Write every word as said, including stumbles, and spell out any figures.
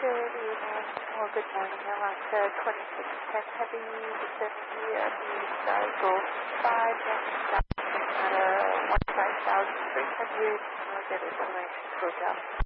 Good evening, or good morning, Alaska twenty-six ten Heavy, vicinity of the Sky Gold five, next stop at a one five thousand three hundred, we'll get a delay, go down.